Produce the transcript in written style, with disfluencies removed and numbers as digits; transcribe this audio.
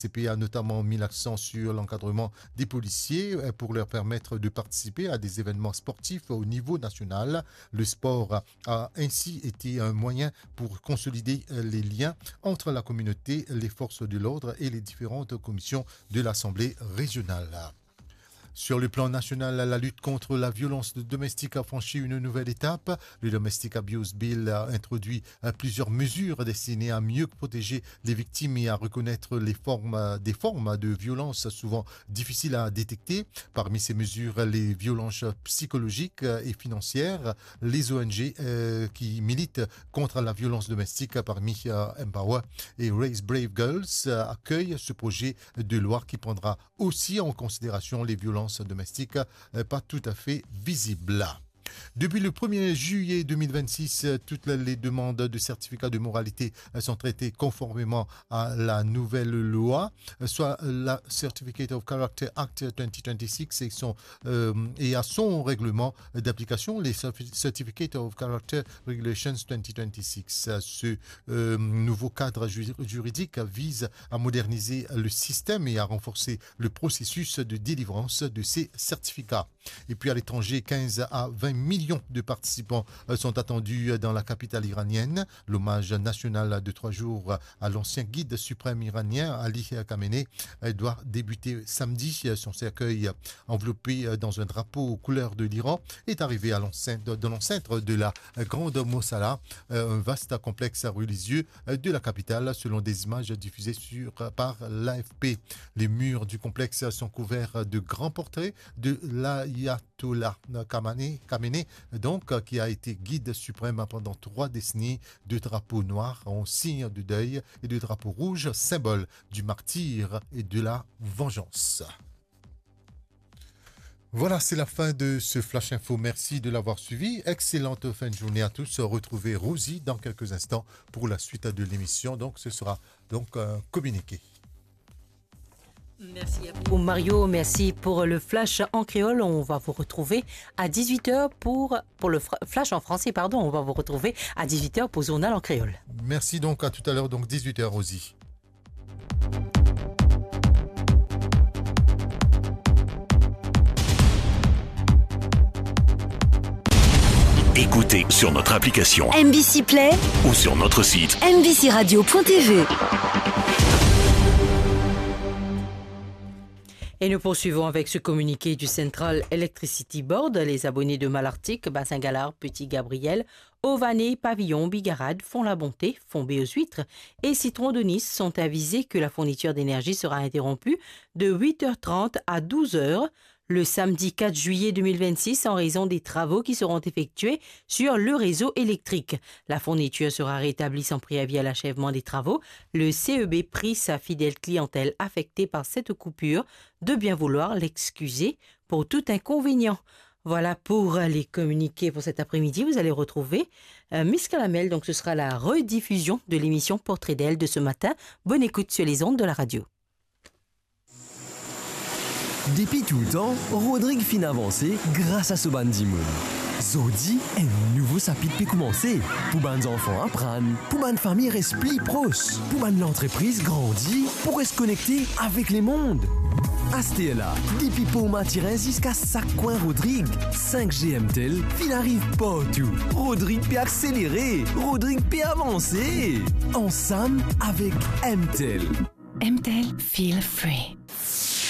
CP a notamment mis l'accent sur l'encadrement des policiers pour leur permettre de participer à des événements sportifs au niveau national. Le sport a ainsi été un moyen pour consolider les liens entre la communauté, les forces de l'ordre et les différentes commissions de l'Assemblée régionale. Sur le plan national, la lutte contre la violence domestique a franchi une nouvelle étape. Le Domestic Abuse Bill a introduit plusieurs mesures destinées à mieux protéger les victimes et à reconnaître des formes de violence souvent difficiles à détecter. Parmi ces mesures, les violences psychologiques et financières. Les ONG qui militent contre la violence domestique, parmi Empower et Raise Brave Girls, accueillent ce projet de loi qui prendra aussi en considération les violences domestiques pas tout à fait visibles. Depuis le 1er juillet 2026, toutes les demandes de certificat de moralité sont traitées conformément à la nouvelle loi, soit la Certificate of Character Act 2026 et à son règlement d'application, les Certificate of Character Regulations 2026. Ce nouveau cadre juridique vise à moderniser le système et à renforcer le processus de délivrance de ces certificats. Et puis à l'étranger, 15 à 20 millions de participants sont attendus dans la capitale iranienne. L'hommage national de 3 jours à l'ancien guide suprême iranien Ali Khamenei doit débuter samedi. Son cercueil, enveloppé dans un drapeau aux couleurs de l'Iran, est arrivé dans l'enceinte de la Grande Mosala, un vaste complexe religieux de la capitale, selon des images diffusées par l'AFP. Les murs du complexe sont couverts de grands portraits de l'Ayatollah Khamenei, donc, qui a été guide suprême pendant 3 décennies, de drapeaux noirs en signe de deuil et de drapeaux rouges, symbole du martyre et de la vengeance. Voilà, c'est la fin de ce Flash Info. Merci de l'avoir suivi. Excellente fin de journée à tous. Retrouvez Rosie dans quelques instants pour la suite de l'émission. Donc, ce sera donc un communiqué. Merci à vous Mario, merci pour le flash en créole. On va vous retrouver à 18h pour le flash en français, pardon. On va vous retrouver à 18h pour Journal en créole. Merci donc, à tout à l'heure, donc 18h Rosie. Écoutez sur notre application MBC Play ou sur notre site mbcradio.tv. Et nous poursuivons avec ce communiqué du Central Electricity Board. Les abonnés de Malartic, Bassin-Galard, Petit-Gabriel, Auvanay, Pavillon, Bigarade, Font-la-Bonté, Font-Béos-Huîtres et Citron de Nice sont avisés que la fourniture d'énergie sera interrompue de 8h30 à 12h le samedi 4 juillet 2026 en raison des travaux qui seront effectués sur le réseau électrique. La fourniture sera rétablie sans préavis à l'achèvement des travaux. Le CEB prie sa fidèle clientèle affectée par cette coupure de bien vouloir l'excuser pour tout inconvénient. Voilà pour les communiqués pour cet après-midi. Vous allez retrouver Miss Calamel, donc ce sera la rediffusion de l'émission Portrait d'elle de ce matin. Bonne écoute sur les ondes de la radio. Depuis tout le temps, Rodrigue fin avancé grâce à ce bandimoun. Zodi, un nouveau chapitre peut commencer. Pour les enfants apprendre, pour les familles rester plus proches, pour l'entreprise grandir, pour se connecter avec les mondes. Astella, depuis pour m'attirer jusqu'à chaque coin Rodrigue. 5G MTEL, il arrive partout. Rodrigue peut accélérer, Rodrigue peut avancer. Ensemble avec MTEL. MTEL Feel Free.